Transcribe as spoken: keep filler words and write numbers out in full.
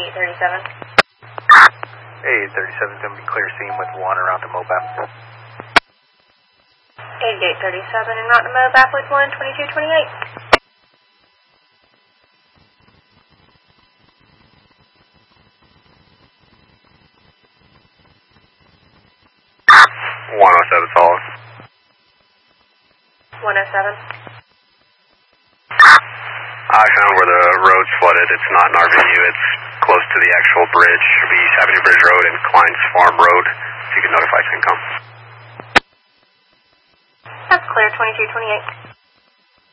eight thirty-seven. Hey, eight thirty-seven is going to be clear scene with one around the Mobap. eighty-eight thirty-seven en route to Mobap with one twenty-two twenty-eight. one oh seven solid. one oh seven. I found where the road's flooded. It's not in our venue. It's close to the actual bridge. It'll be East Avenue Bridge Road and Klein's Farm Road. If you can notify CENTCOM. That's clear, twenty-two twenty-eight.